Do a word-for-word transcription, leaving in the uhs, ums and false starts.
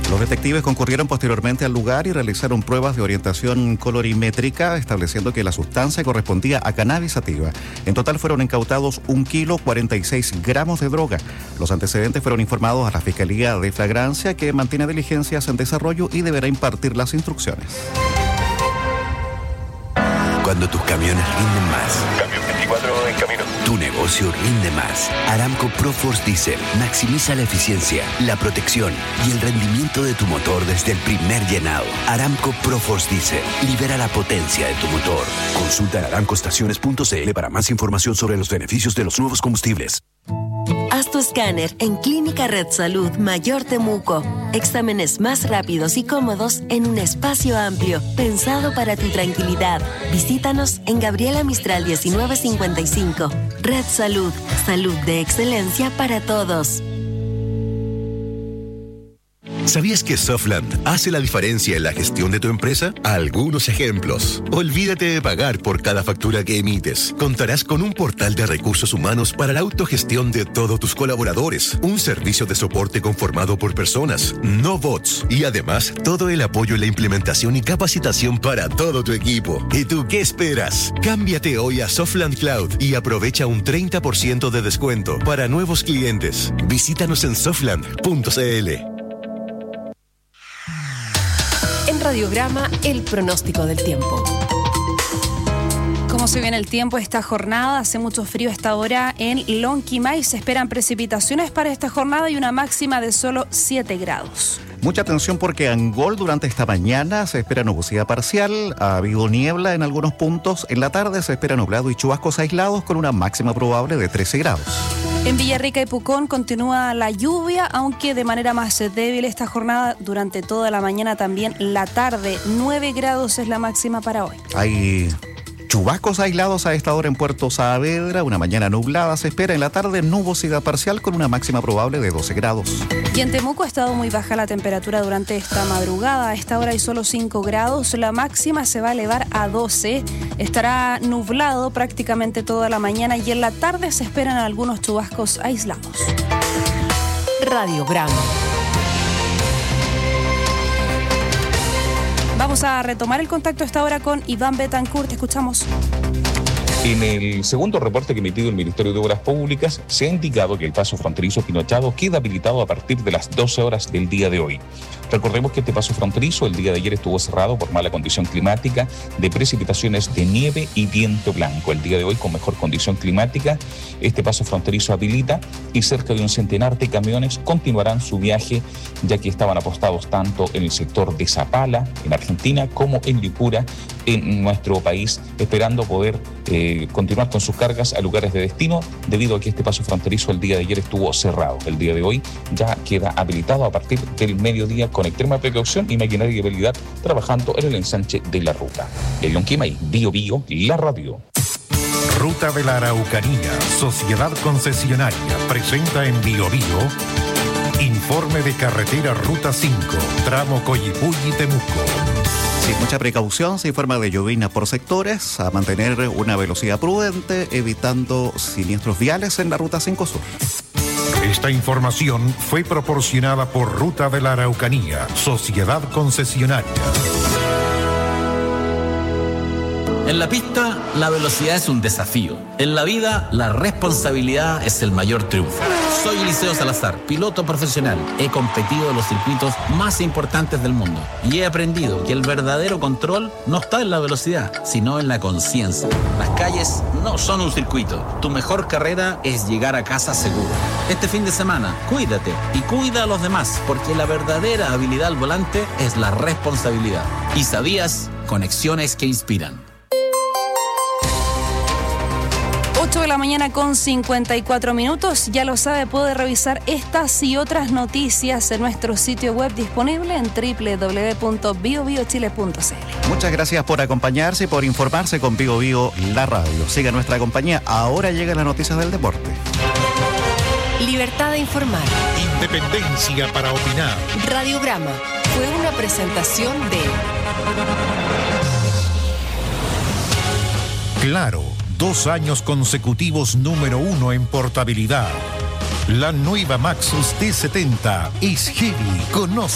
Los detectives concurrieron posteriormente al lugar y realizaron pruebas de orientación colorimétrica, estableciendo que la sustancia correspondía a cannabis sativa. En total fueron incautados un kilo cuarenta y seis gramos de droga. Los antecedentes fueron informados a la Fiscalía de Flagrancia, que mantiene diligencias en desarrollo y deberá impartir las instrucciones. Cuando tus camiones rinden más. Camión veinticuatro en camino. Tu negocio rinde más. Aramco ProForce Diesel maximiza la eficiencia, la protección y el rendimiento de tu motor desde el primer llenado. Aramco ProForce Diesel libera la potencia de tu motor. Consulta en aramco estaciones punto c l para más información sobre los beneficios de los nuevos combustibles. Haz tu escáner en Clínica Red Salud Mayor Temuco. Exámenes más rápidos y cómodos en un espacio amplio, pensado para tu tranquilidad. Visítanos en Gabriela Mistral diecinueve cincuenta y cinco. Red Salud, salud de excelencia para todos. ¿Sabías que Softland hace la diferencia en la gestión de tu empresa? Algunos ejemplos. Olvídate de pagar por cada factura que emites. Contarás con un portal de recursos humanos para la autogestión de todos tus colaboradores. Un servicio de soporte conformado por personas, no bots. Y además, todo el apoyo en la implementación y capacitación para todo tu equipo. ¿Y tú qué esperas? Cámbiate hoy a Softland Cloud y aprovecha un treinta por ciento de descuento para nuevos clientes. Visítanos en softland punto c l. En Radiograma, el pronóstico del tiempo. ¿Cómo se viene el tiempo esta jornada? Hace mucho frío a esta hora en Lonquimay. Se esperan precipitaciones para esta jornada y una máxima de solo siete grados. Mucha atención porque en Angol durante esta mañana se espera nubosidad parcial, ha habido niebla en algunos puntos. En la tarde se espera nublado y chubascos aislados con una máxima probable de trece grados. En Villarrica y Pucón continúa la lluvia, aunque de manera más débil esta jornada durante toda la mañana, también la tarde. nueve grados es la máxima para hoy. Hay chubascos aislados a esta hora en Puerto Saavedra, una mañana nublada se espera. En la tarde nubosidad parcial con una máxima probable de doce grados. Y en Temuco ha estado muy baja la temperatura durante esta madrugada. A esta hora hay solo cinco grados, la máxima se va a elevar a doce. Estará nublado prácticamente toda la mañana y en la tarde se esperan algunos chubascos aislados. Radiograma. Vamos a retomar el contacto a esta hora con Iván Betancourt. Te escuchamos. En el segundo reporte que ha emitido el Ministerio de Obras Públicas, se ha indicado que el paso fronterizo Pinochado queda habilitado a partir de las doce horas del día de hoy. Recordemos que este paso fronterizo el día de ayer estuvo cerrado por mala condición climática de precipitaciones de nieve y viento blanco. El día de hoy, con mejor condición climática, este paso fronterizo habilita y cerca de un centenar de camiones continuarán su viaje, ya que estaban apostados tanto en el sector de Zapala, en Argentina, como en Lipura, en nuestro país, esperando poder eh, continuar con sus cargas a lugares de destino, debido a que este paso fronterizo el día de ayer estuvo cerrado. El día de hoy ya queda habilitado a partir del mediodía con extrema precaución y maquinaria y habilidad, trabajando en el ensanche de la ruta. En Lonquimay, Bio Bio, la radio. Ruta de la Araucanía, Sociedad Concesionaria, presenta en Bio Bio informe de carretera Ruta cinco, tramo Coyipulli-Temuco. Sin mucha precaución, se informa de llovizna por sectores, a mantener una velocidad prudente, evitando siniestros viales en la Ruta cinco Sur. Esta información fue proporcionada por Ruta de la Araucanía, Sociedad Concesionaria. En la pista, la velocidad es un desafío. En la vida, la responsabilidad es el mayor triunfo. Soy Eliseo Salazar, piloto profesional. He competido en los circuitos más importantes del mundo y he aprendido que el verdadero control no está en la velocidad, sino en la conciencia. Las calles no son un circuito. Tu mejor carrera es llegar a casa seguro. Este fin de semana, cuídate y cuida a los demás, porque la verdadera habilidad al volante es la responsabilidad. ¿Y sabías? Conexiones que inspiran. ocho de la mañana con cincuenta y cuatro minutos. Ya lo sabe, puede revisar estas y otras noticias en nuestro sitio web disponible en doble u doble u doble u punto bio bio chile punto c l. Muchas gracias por acompañarse y por informarse con Bio Bio, la radio. Siga nuestra compañía. Ahora llegan las noticias del deporte. Libertad de informar. Independencia para opinar. Radiograma fue una presentación de Claro. Dos años consecutivos número uno en portabilidad. La nueva Maxus T setenta es heavy. Conoce.